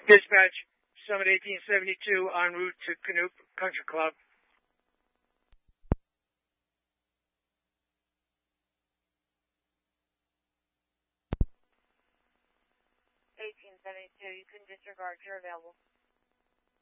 Dispatch, Summit 1872 en route to Canoe Country Club. 1872, you can disregard, you're available.